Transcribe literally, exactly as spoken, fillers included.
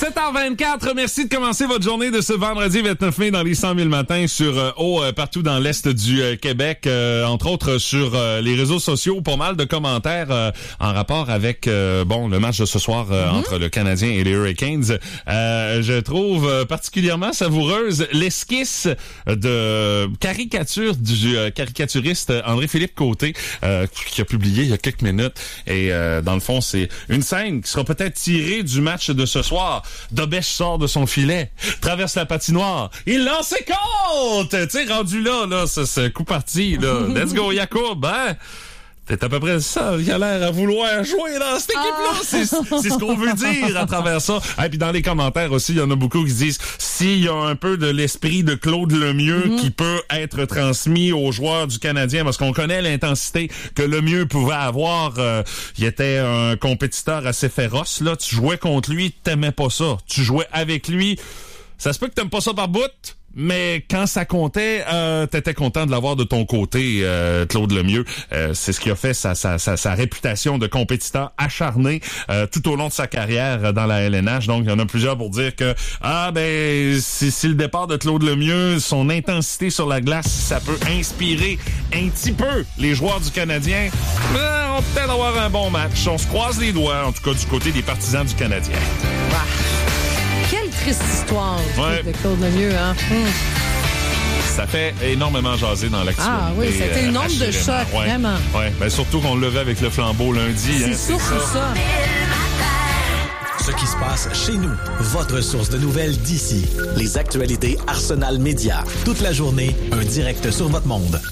sept heures vingt-quatre, merci de commencer votre journée de ce vendredi vingt-neuf mai dans les cent mille matins sur euh, haut euh, partout dans l'est du euh, Québec, euh, entre autres sur euh, les réseaux sociaux, pas mal de commentaires euh, en rapport avec euh, bon le match de ce soir euh, mm-hmm. entre le Canadien et les Hurricanes. Euh, je trouve euh, particulièrement savoureuse l'esquisse de caricature du euh, caricaturiste André-Philippe Côté euh, qui a publié il y a quelques minutes et euh, dans le fond c'est une scène qui sera peut-être tirée du match de ce soir. Dobèche sort de son filet, traverse la patinoire, il lance et compte! Tu sais, rendu là, là, ce, ce coup parti, là. Let's go, Yacoub, hein? C'est à peu près ça, il a l'air à vouloir jouer dans cette équipe-là. Ah. C'est, c'est ce qu'on veut dire à travers ça. Et puis dans les commentaires aussi, il y en a beaucoup qui disent s'il y a un peu de l'esprit de Claude Lemieux mm-hmm. qui peut être transmis aux joueurs du Canadien, parce qu'on connaît l'intensité que Lemieux pouvait avoir. Euh, il était un compétiteur assez féroce, là. Tu jouais contre lui, t'aimais pas ça. Tu jouais avec lui. Ça se peut que t'aimes pas ça par bout, mais quand ça comptait, euh, t'étais content de l'avoir de ton côté, euh, Claude Lemieux. Euh, c'est ce qui a fait sa, sa, sa, sa réputation de compétiteur acharné euh, tout au long de sa carrière dans la L N H. Donc, il y en a plusieurs pour dire que ah ben si, si le départ de Claude Lemieux, son intensité sur la glace, ça peut inspirer un petit peu les joueurs du Canadien, ben, on peut peut-être avoir un bon match. On se croise les doigts, en tout cas du côté des partisans du Canadien. Bah. Quelle triste histoire ouais. de Claude Lemieux, hein? Hum. Ça fait énormément jaser dans l'actualité. Ah oui, c'était une onde de choc, ouais. vraiment. Ouais, ben surtout qu'on le levait avec le flambeau lundi. C'est hein, surtout c'est ça. ça. Ce qui se passe chez nous, votre source de nouvelles d'ici. Les actualités Arsenal Média. Toute la journée, un direct sur votre monde.